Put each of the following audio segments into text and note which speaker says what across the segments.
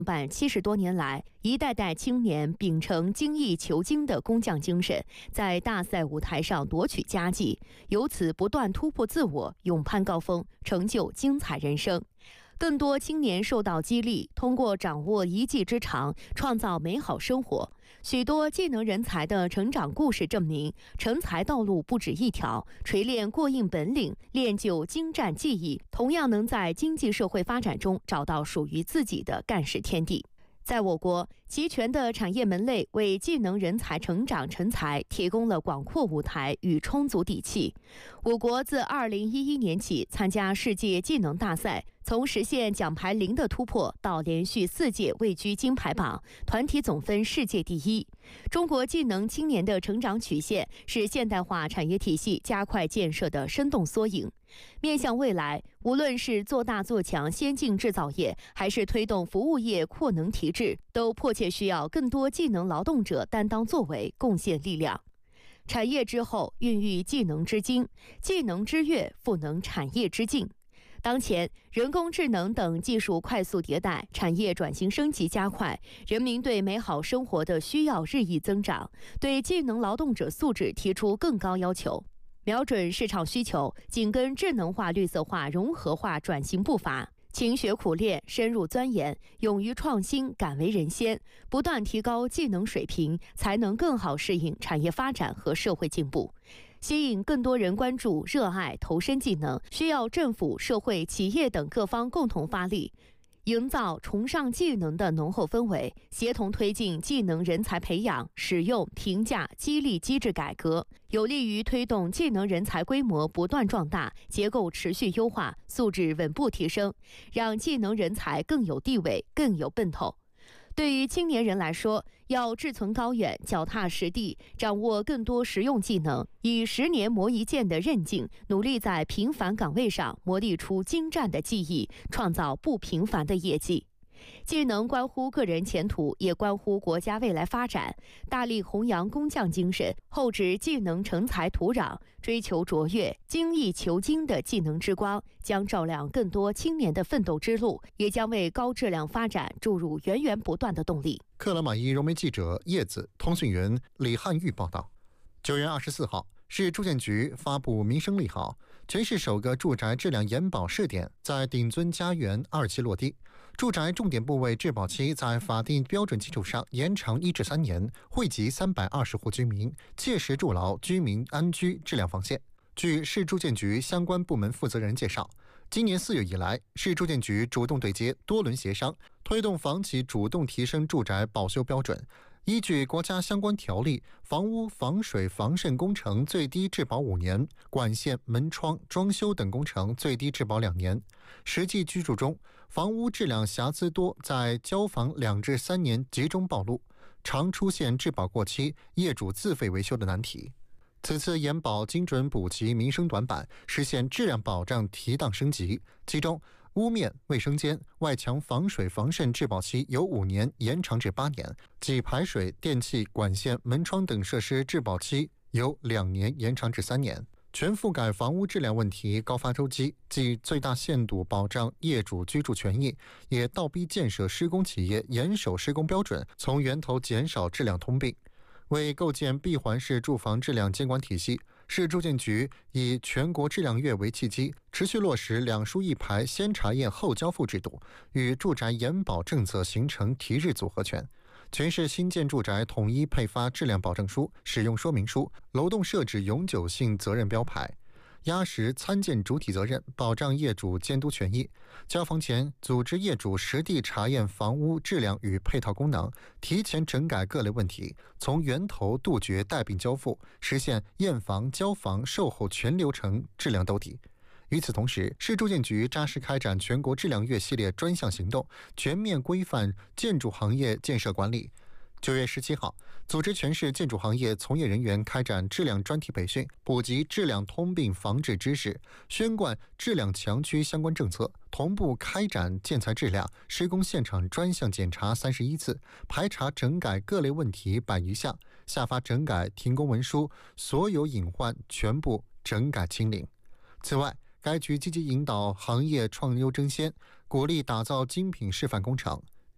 Speaker 1: 办70多年来，一代代青年秉承精益求精的工匠精神，在大赛舞台上夺取佳绩，由此不断突破自我，勇攀高峰，成就精彩人生。更多青年受到激励，通过掌握一技之长，创造美好生活。许多技能人才的成长故事证明，成才道路不止一条，锤炼过硬本领，练就精湛技艺，同样能在经济社会发展中找到属于自己的干事天地。在我国，齐全的产业门类为技能人才成长成才提供了广阔舞台与充足底气。我国自2011年起参加世界技能大赛，从实现奖牌零的突破到连续4届位居金牌榜，团体总分世界第一。中国技能青年的成长曲线是现代化产业体系加快建设的生动缩影。面向未来，无论是做大做强先进制造业，还是推动服务业扩能提质，都迫切需要更多技能劳动者担当作为，贡献力量。产业之后孕育技能之精，技能之跃赋能产业之进。当前，人工智能等技术快速迭代，产业转型升级加快，人民对美好生活的需要日益增长，对技能劳动者素质提出更高要求。瞄准市场需求，紧跟智能化、绿色化、融合化转型步伐，勤学苦练，深入钻研，勇于创新，敢为人先，不断提高技能水平，才能更好适应产业发展和社会进步。吸引更多人关注、热爱、投身技能，需要政府、社会、企业等各方共同发力，营造崇尚技能的浓厚氛围，协同推进技能人才培养、使用、评价、激励机制改革，有利于推动技能人才规模不断壮大，结构持续优化，素质稳步提升，让技能人才更有地位、更有奔头。对于青年人来说，要志存高远，脚踏实地，掌握更多实用技能，以10年磨一剑的韧劲，努力在平凡岗位上磨砺出精湛的技艺，创造不平凡的业绩。技能关乎个人前途，也关乎国家未来发展。大力弘扬工匠精神，厚植技能成才土壤，追求卓越、精益求精的技能之光，将照亮更多青年的奋斗之路，也将为高质量发展注入源源不断的动力。
Speaker 2: 克拉玛依融媒记者叶子，通讯员李汉玉报道。9月24号，市住建局发布民生利好，全市首个住宅质量严保试点在鼎尊家园2期落地。住宅重点部位质保期在法定标准基础上延长1至3年，惠及320户居民，切实筑牢居民安居质量防线。据市住建局相关部门负责人介绍，今年4月以来，市住建局主动对接多轮协商，推动房企主动提升住宅保修标准。依据国家相关条例，房屋防水防渗工程最低质保5年，管线、门窗、装修等工程最低质保2年。实际居住中，房屋质量瑕疵多，在交房2至3年集中暴露，常出现质保过期、业主自费维修的难题。此次严保精准补齐民生短板，实现质量保障提档升级。其中，屋面、卫生间、外墙防水防渗质保期由5年延长至8年，即排水、电器、管线、门窗等设施质保期由2年延长至3年。全覆盖房屋质量问题高发周期，既最大限度保障业主居住权益，也倒逼建设施工企业严守施工标准，从源头减少质量通病。为构建闭环式住房质量监管体系，市住建局以全国质量月为契机，持续落实2书1牌先查验后交付制度，与住宅严保政策形成提质组合拳。全市新建住宅统一配发质量保证书、使用说明书，楼栋设置永久性责任标牌，压实参建主体责任，保障业主监督权益。交房前组织业主实地查验房屋质量与配套功能，提前整改各类问题，从源头杜绝带病交付，实现验房、交房、售后全流程质量兜底。与此同时，市住建局扎实开展全国质量月系列专项行动，全面规范建筑行业建设管理。9月17号，组织全市建筑行业从业人员开展质量专题培训，普及质量通病防治知识，宣贯质量强区相关政策，同步开展建材质量、施工现场专项检查31次，排查整改各类问题100余项，下发整改停工文书，所有隐患全部整改清零。此外，该局积极引导行业创优争先，鼓励打造精品示范工厂。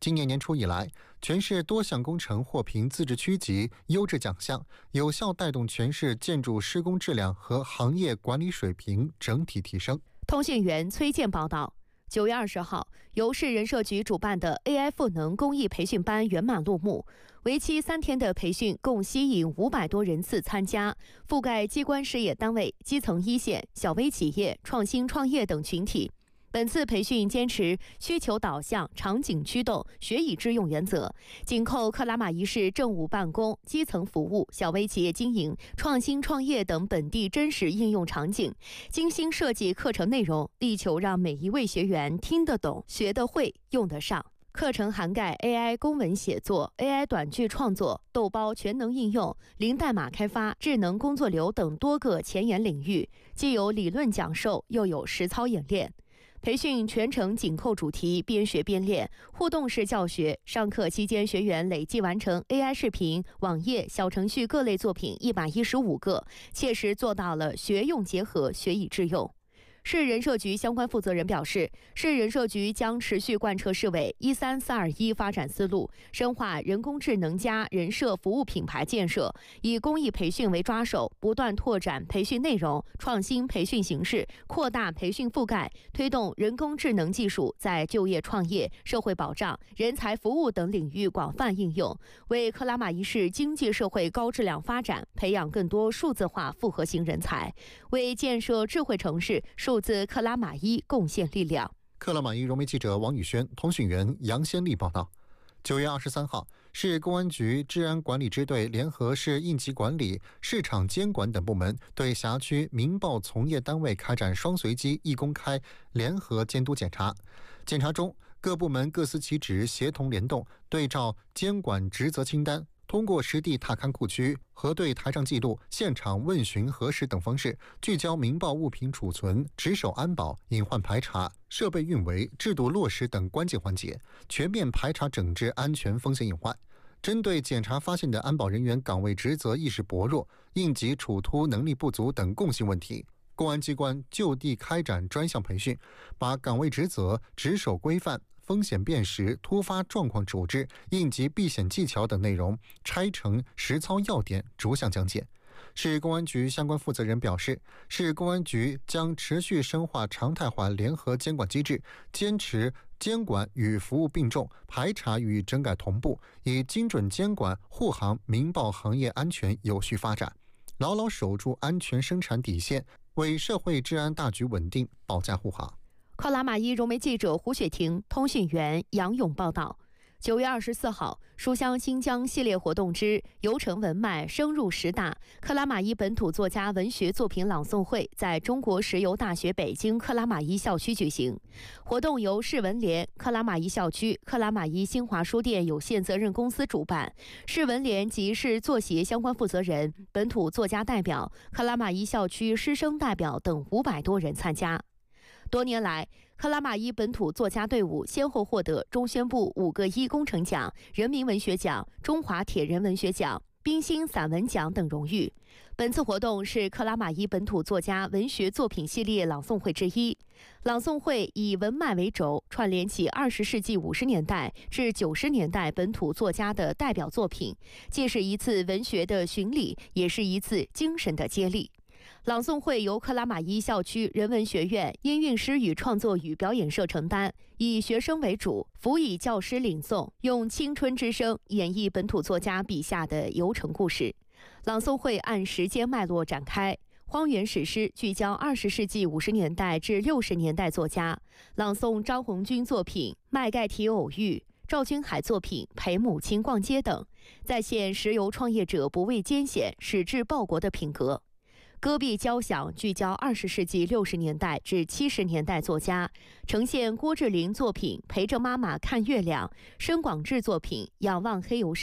Speaker 2: 今年年初以来，全市多项工程获评自治区级优质奖项，有效带动全市建筑施工质量和行业管理水平整体提升。
Speaker 1: 通讯员崔健报道，9月20号，由市人社局主办的 AI 赋能公益培训班圆满落幕。为期3天的培训共吸引500多人次参加，覆盖机关事业单位、基层一线、小微企业、创新创业等群体。本次培训坚持需求导向、场景驱动、学以致用原则，紧扣克拉玛依市政务办公、基层服务、小微企业经营、创新创业等本地真实应用场景，精心设计课程内容，力求让每一位学员听得懂、学得会、用得上。课程涵盖 AI 公文写作、AI 短剧创作、豆包全能应用、零代码开发、智能工作流等多个前沿领域，既有理论讲授，又有实操演练。培训全程紧扣主题，边学边练，互动式教学。上课期间，学员累计完成 AI 视频、网页、小程序各类作品115个，切实做到了学用结合、学以致用。市人社局相关负责人表示，市人社局将持续贯彻市委13421发展思路，深化人工智能加人社服务品牌建设，以公益培训为抓手，不断拓展培训内容，创新培训形式，扩大培训覆盖，推动人工智能技术在就业创业、社会保障、人才服务等领域广泛应用，为克拉玛依市经济社会高质量发展培养更多数字化复合型人才，为建设智慧城市数字克拉玛依贡献力量。
Speaker 2: 克拉玛依融媒记者王宇轩、通讯员杨先丽报道。9月23号，市公安局治安管理支队联合市应急管理、市场监管等部门，对辖区民报从业单位开展双随机一公开联合监督检查。检查中，各部门各司其职，协同联动，对照监管职责清单，通过实地踏勘库区、核对台账记录、现场问询核实等方式，聚焦民报物品储存、值守安保、隐患排查、设备运维、制度落实等关键环节，全面排查整治安全风险隐患。针对检查发现的安保人员岗位职责意识薄弱、应急处突能力不足等共性问题，公安机关就地开展专项培训，把岗位职责、值守规范、风险辨识、突发状况处置、应急避险技巧等内容拆成实操要点，逐项讲解。市公安局相关负责人表示，市公安局将持续深化常态化联合监管机制，坚持监管与服务并重，排查与整改同步，以精准监管护航民报行业安全有序发展，牢牢守住安全生产底线，为社会治安大局稳定保驾护航。
Speaker 1: 克拉玛依融媒记者胡雪婷、通讯员杨勇报道。9月24号，书香新疆系列活动之游程文脉深入十大克拉玛依本土作家文学作品朗诵会在中国石油大学北京克拉玛依校区举行。活动由市文联、克拉玛依校区、克拉玛依新华书店有限责任公司主办，市文联及市作协相关负责人、本土作家代表、克拉玛依校区师生代表等500多人参加。多年来，克拉玛依本土作家队伍先后获得中宣部5个一工程奖、人民文学奖、中华铁人文学奖、冰心散文奖等荣誉。本次活动是克拉玛依本土作家文学作品系列朗诵会之一。朗诵会以文脉为轴，串联起20世纪50年代至90年代本土作家的代表作品，既是一次文学的巡礼，也是一次精神的接力。朗诵会由克拉玛依校区人文学院音韵诗与创作与表演社承担，以学生为主，辅以教师领诵，用青春之声演绎本土作家笔下的游程故事。朗诵会按时间脉络展开，荒原史诗聚焦20世纪50年代至60年代作家，朗诵张红军作品《麦盖提偶遇》，赵君海作品《陪母亲逛街》等，再现石油创业者不畏艰险、矢志报国的品格。戈壁交响聚焦20世纪60年代至70年代作家，呈现郭志玲作品《陪着妈妈看月亮》，申广志作品《仰望黑油山》，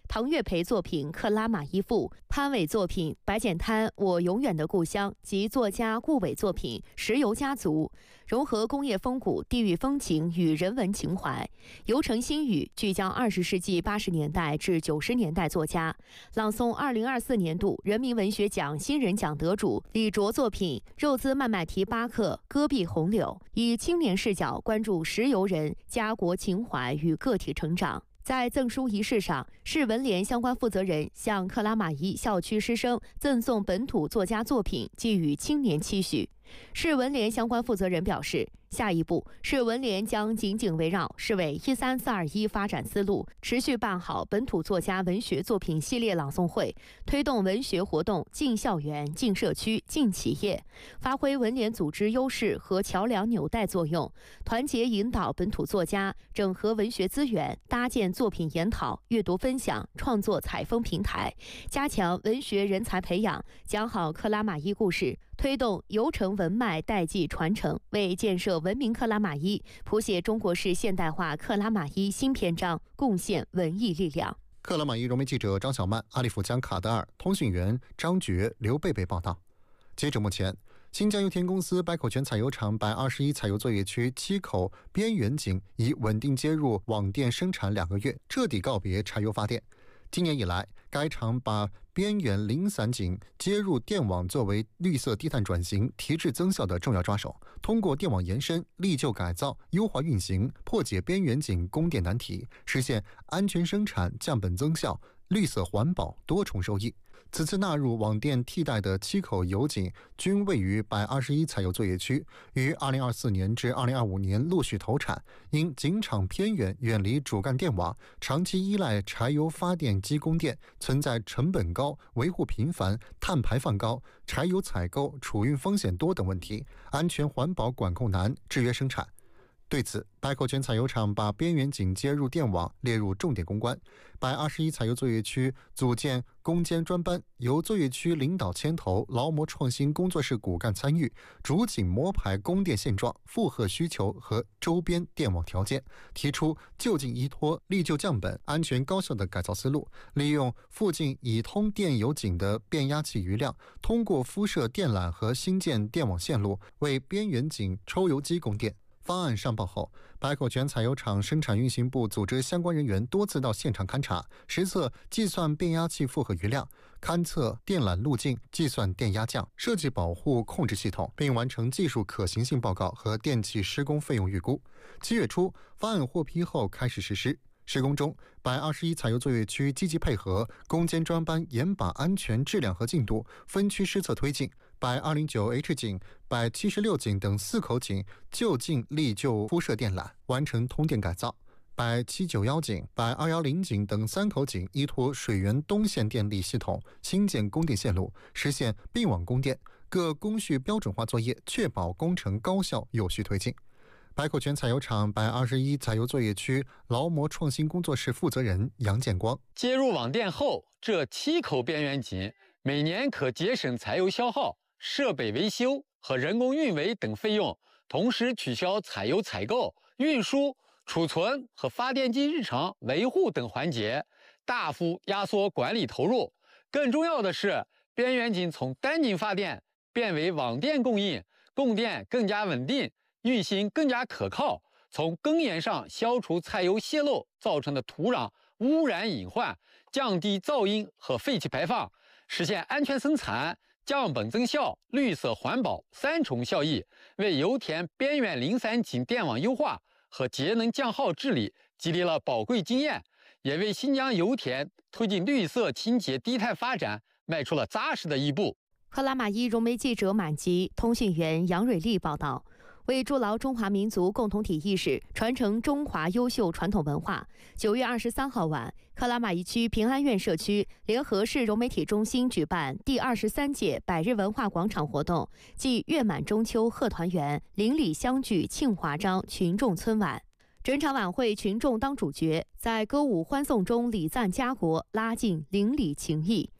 Speaker 1: 唐月培作品《克拉玛依赋》，潘伟作品《白碱滩我永远的故乡》及作家顾伟作品《石油家族》，融合工业风骨、地域风情与人文情怀。游程新语聚焦20世纪80年代至90年代作家，朗诵2024年度人民文学奖新人奖得主李卓作品《肉孜曼麦提巴克戈壁红柳》，以青年视角关注石油人家国情怀与个体成长。在赠书仪式上，市文联相关负责人向克拉玛依校区师生赠送本土作家作品，寄予青年期许。市文联相关负责人表示，下一步，市文联将紧紧围绕市委13421发展思路，持续办好本土作家文学作品系列朗诵会，推动文学活动进校园、进社区、进企业，发挥文联组织优势和桥梁纽带作用，团结引导本土作家，整合文学资源，搭建作品研讨、阅读分享、创作采风平台，加强文学人才培养，讲好克拉玛依故事，推动游程文脉代际传承，为建设文明克拉玛依谱写中国式现代化克拉玛依新篇章，贡献文艺力量。
Speaker 2: 克拉玛依融媒记者张小曼、阿里府江卡德尔，通讯员张觉、刘贝贝报道。截至目前，新疆油田公司白口泉采油厂121采油作业区7口边缘井已稳定接入网电生产2个月，彻底告别柴油发电。今年以来，该厂把边缘零散井接入电网作为绿色低碳转型提质增效的重要抓手，通过电网延伸、历旧改造、优化运行，破解边缘井供电难题，实现安全生产、降本增效、绿色环保多重收益。此次纳入网电替代的7口油井均位于121采油作业区，于2024年至2025年陆续投产。因井场偏远，远离主干电网，长期依赖柴油发电机供电，存在成本高、维护频繁、碳排放高、柴油采购、储运风险多等问题，安全环保管控难，制约生产。对此，白口泉采油厂把边缘井接入电网列入重点攻关。121采油作业区组建攻坚专班，由作业区领导牵头，劳模创新工作室骨干参与，主井摸排供电现状、负荷需求和周边电网条件，提出就近依托、历旧降本、安全高效的改造思路，利用附近已通电油井的变压器余量，通过敷设电缆和新建电网线路，为边缘井抽油机供电。方案上报后，白口泉采油厂生产运行部组织相关人员多次到现场勘查，实测计算变压器负荷余量，勘测电缆路径，计算电压降，设计保护控制系统，并完成技术可行性报告和电气施工费用预估。7月初，方案获批后开始实施。施工中，121采油作业区积极配合攻坚专班，严把安全、质量和进度，分区施测推进。209H 井、176井等4口井就近历旧铺设电缆，完成通电改造。791井、210井等3口井依托水源东线电力系统新建供电线路，实现并网供电，各工序标准化作业，确保工程高效有序推进。白口泉采油厂121采油作业区劳模创新工作室负责人杨建光：
Speaker 3: 接入网电后，这7口边缘井每年可节省柴油消耗、设备维修和人工运维等费用，同时取消柴油采购、运输、储存和发电机日常维护等环节，大幅压缩管理投入。更重要的是，边缘井从单井发电变为网电供应，供电更加稳定，运行更加可靠，从根源上消除柴油泄漏造成的土壤污染隐患，降低噪音和废气排放，实现安全生产、降本增效、绿色环保3重效益，为油田边缘零散井电网优化和节能降耗治理积累了宝贵经验，也为新疆油田推进绿色清洁低碳发展迈出了扎实的一步。
Speaker 1: 克拉玛依融媒记者满吉、通讯员杨蕊丽报道。为筑牢中华民族共同体意识，传承中华优秀传统文化，9月23号晚，克拉玛依区平安苑社区联合市融媒体中心举办第23届百日文化广场活动暨月满中秋贺团圆、邻里相聚庆华章群众春晚。整场晚会群众当主角，在歌舞欢送中礼赞家国，拉近邻里情谊。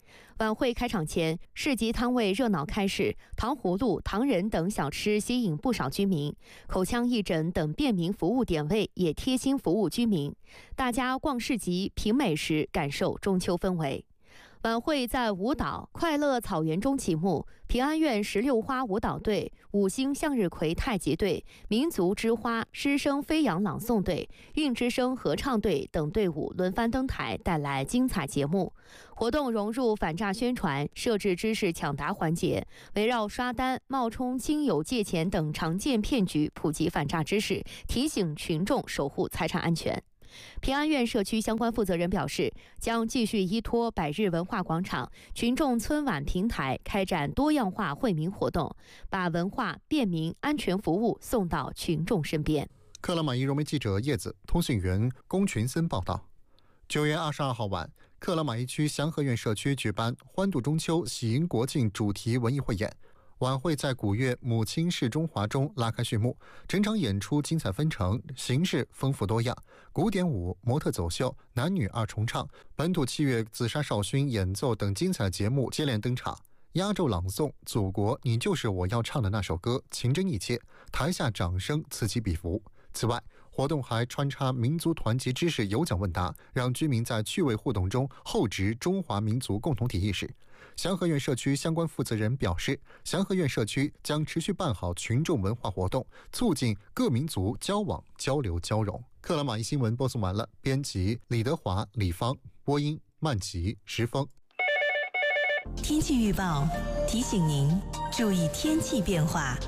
Speaker 1: 晚会开场前，市集摊位热闹开市，糖葫芦、糖人等小吃吸引不少居民，口腔义诊等便民服务点位也贴心服务居民。大家逛市集、品美食，感受中秋氛围。晚会在舞蹈快乐草原中启幕，平安院16花舞蹈队、五星向日葵太极队、民族之花诗声飞扬朗诵队、韵之声合唱队等队伍轮番登台，带来精彩节目。活动融入反诈宣传、设置知识抢答环节，围绕刷单、冒充亲友借钱等常见骗局，普及反诈知识，提醒群众守护财产安全。平安院社区相关负责人表示，将继续依托百日文化广场、群众村晚平台开展多样化惠民活动，把文化、便民、安全服务送到群众身边。
Speaker 2: 克拉玛依融媒记者叶子、通讯员龚群森报道。9月22号晚，克拉玛依区祥和苑社区举办欢度中秋、喜迎国庆主题文艺汇演。晚会在古乐《母亲是中华》中拉开序幕，整场演出精彩纷呈，形式丰富多样，古典舞、模特走秀、男女二重唱、本土器乐紫砂少勋演奏等精彩节目接连登场。压轴朗诵《祖国，你就是我要唱的那首歌》情真意切，台下掌声此起彼伏。此外，活动还穿插民族团结知识有奖问答，让居民在趣味互动中厚植中华民族共同体意识。祥和苑社区相关负责人表示，祥和苑社区将持续办好群众文化活动，促进各民族交往、交流、交融。克拉玛依新闻播送完了，编辑李德华、李芳，播音曼吉、石峰。
Speaker 4: 天气预报提醒您注意天气变化。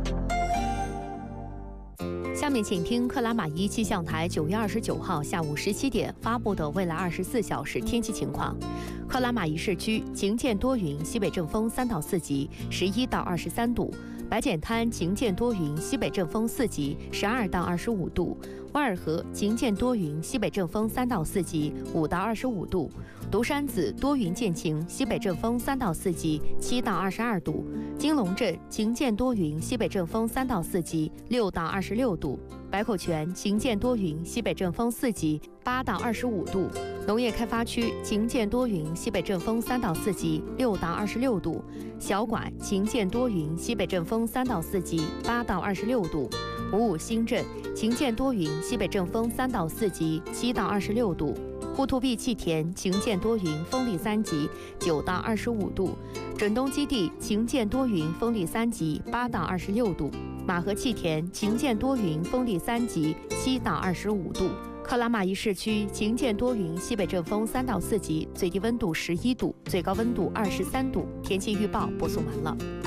Speaker 1: 下面请听克拉玛依气象台9月29号下午17点发布的未来24小时天气情况。克拉玛依市区晴间多云，西北阵风3到4级，11到23度；白碱滩晴间多云，西北阵风4级，12到25度；瓦尔河晴间多云，西北阵风3到4级，5到25度；独山子多云见晴，西北阵风3到4级，7到22度；金龙镇晴间多云，西北阵风3到4级，6到26度；白口泉晴间多云，西北阵风4级，8到25度；农业开发区晴间多云，西北阵风3到4级，6到26度；小管晴间多云，西北阵风3到4级，8到26度；五五新镇晴间多云，西北阵风3到4级，7到26度；呼图壁气田晴间多云，风力3级，9到25度；准东基地晴间多云，风力3级，8到26度；马河气田晴间多云，风力3级，7到25度；克拉玛依市区晴间多云，西北阵风3到4级，最低温度11度，最高温度23度。天气预报播送完了。